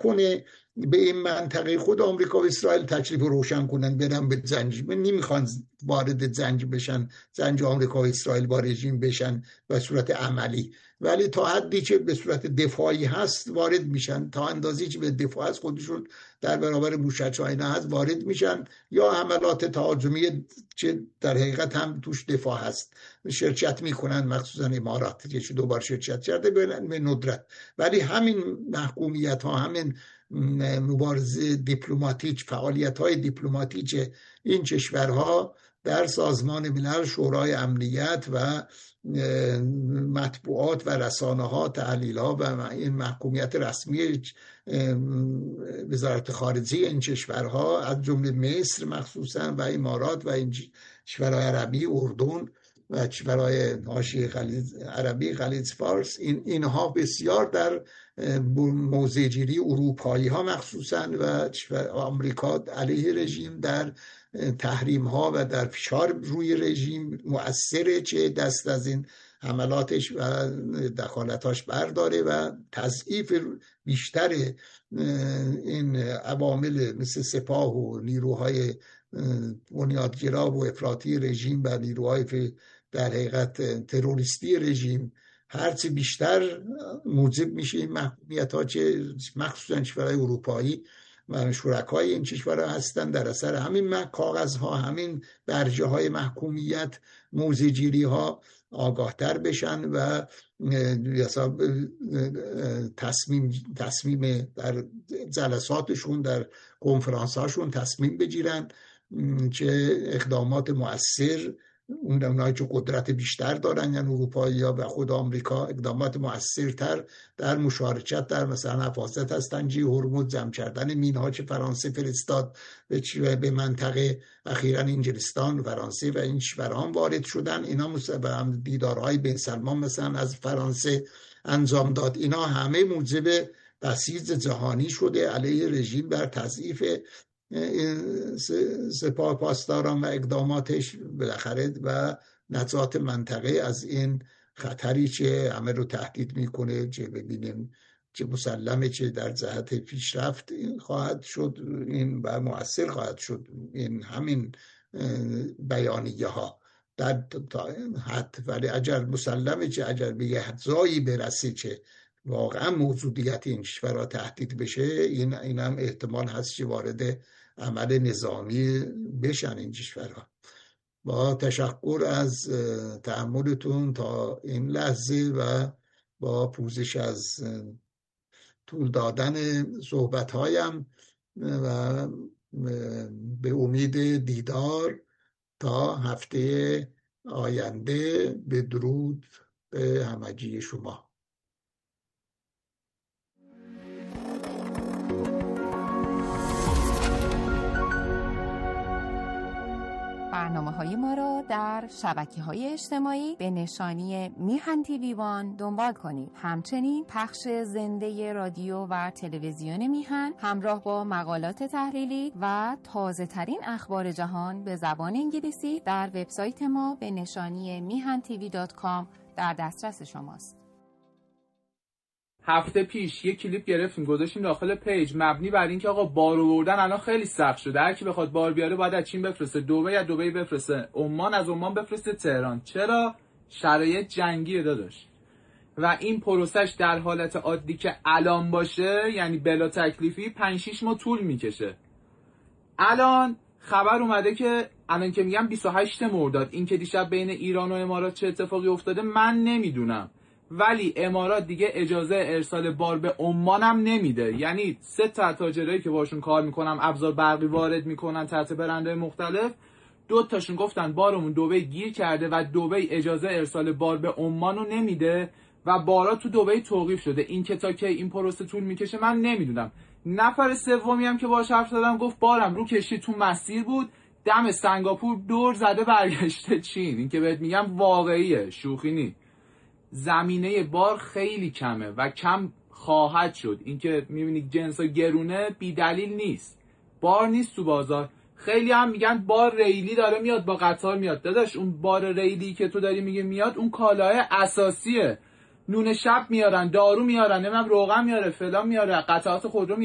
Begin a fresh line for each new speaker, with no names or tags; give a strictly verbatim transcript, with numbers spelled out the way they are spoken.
نکنه به این منطقه، خود آمریکا و اسرائیل تکلیف روشن کنن، برن به زنج، نمیخوان وارد زنج بشن، زنج آمریکا و اسرائیل با رژیم بشن به صورت عملی، ولی تا حدی که به صورت دفاعی هست وارد میشن، تا اندازه‌ای که به دفاع از خودشون در برابر موشک‌ها اینا هست وارد میشن، یا حملات تهاجمی که در حقیقت هم توش دفاع هست شرکت میکنن، مخصوصا امارات که دوبار شرکت کرده به ندرت. ولی همین محکومیت ها، همین مبارزه دیپلماتیک، فعالیت های دیپلماتیک این کشورها در سازمان ملل، شورای امنیت و مطبوعات و رسانه ها، تحلیل ها و این محکومیت رسمی وزارت خارجه این کشورها از جمله مصر مخصوصا و امارات و این کشورهای عربی، اردن و کشورهای حاشیه خلیج عربی، خلیج فارس، این اینها بسیار در موضع گیری اروپایی ها مخصوصا و آمریکا علیه رژیم در تحریم ها و در فشار روی رژیم مؤثره که دست از این حملاتش و دخالتاش برداره و تضعیف بیشتر این عوامل مثل سپاه و نیروهای بنیادگرا و افراطی رژیم و نیروهای در حقیقت تروریستی رژیم هرچی بیشتر موجب میشه این محکومیت ها که مخصوصا کشورهای اروپایی و شرکای این کشورها هستن در اثر همین کاغذ ها، همین برجه های محکومیت، موضع گیری ها آگاهتر بشن و تصمیم تصمیم در جلساتشون، در کنفرانس هاشون تصمیم بگیرن که اقدامات مؤثر، اون اونایی که قدرت بیشتر دارن یعنی اروپایی ها و خود آمریکا، اقدامات مؤثرتر در مشارکت در مثلا حفاظت از تنگی هرمز، جمع کردن مین‌ها که فرانسه فرستاد به منطقه، اخیراً انگلستان، فرانسه و این کشورها وارد شدن، اینا مثلا دیدارهای بن سلمان مثلا از فرانسه انجام داد، اینا همه موجب بسیج جهانی شده علیه رژیم در تضعیف سپاه پاسداران و اقداماتش بالاخره و نجات منطقه از این خطری که همه رو تهدید میکنه، که ببینیم که مسلمه که در جهت پیشرفت خواهد شد این و مؤثر خواهد شد این همین بیانیه ها در حد، ولی اگر مسلمه که اگر به یه جایی برسه که واقعا موجودیت این کشورها تهدید بشه، این این هم احتمال هست که وارد عمل نظامی بشن این کشورها. با تشکر از تحملتون تا این لحظه و با پوزش از طول دادن صحبت‌هایم و به امید دیدار تا هفته آینده، بدرود به همگی شما.
برنامه‌های ما را در شبکه‌های اجتماعی به نشانی میهن تیوی وان دنبال کنید. همچنین پخش زنده رادیو و تلویزیون میهن همراه با مقالات تحلیلی و تازه‌ترین اخبار جهان به زبان انگلیسی در وبسایت ما به نشانی میهن تیوی دات کام در دسترس شماست.
هفته پیش یک کلیپ گرفتیم گذاشتیم داخل پیج مبنی بر اینکه آقا بار آوردن الان خیلی سخت شده، هر کی بخواد بار بیاره باید از چین بفرسته دبی، یا دبی بفرسته عمان، از عمان بفرسته تهران. چرا؟ شرایط جنگی داداش و این پروسش در حالت عادی که الان باشه یعنی بلا تکلیفی پنج شش ماه طول میکشه. الان خبر اومده که الان که میگم بیست و هشتم مرداد، این که دیشب بین ایران و امارات چه اتفاقی افتاده من نمیدونم، ولی امارات دیگه اجازه ارسال بار به عمان هم نمیده. یعنی سه تا تاجرایی که باشون کار میکنم ابزار برقی وارد میکنن تحت برندهای مختلف، دو تاشون گفتن بارمون دبی گیر کرده و دبی اجازه ارسال بار به عمان رو نمیده و بارا تو دبی توقیف شده. این که تا که این پروسه طول میکشه من نمیدونم. نفر سومی هم که باهاش حرف زدم گفت بارم رو کشتی تو مسیر بود، دم سنگاپور دور زده برگشته چین. این که بهت میگم واقعیه، شوخی نیست. زمینه بار خیلی کمه و کم خواهد شد. اینکه میبینید جنس ها گرونه بی دلیل نیست، بار نیست تو بازار. خیلی هم میگن بار ریلی داره میاد با قطار میاد. داداش اون بار ریلی که تو داری میگه میاد اون کالای اساسیه، نون شب میارن، دارو میارن، نمیدونم روغن میاره، فلان میاره، قطعات خودرو